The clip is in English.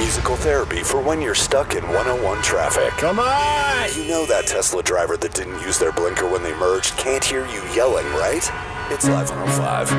musical therapy for when you're stuck in 101 traffic. Come on! You know that Tesla driver that didn't use their blinker when they merged can't hear you yelling, right? It's Live 105.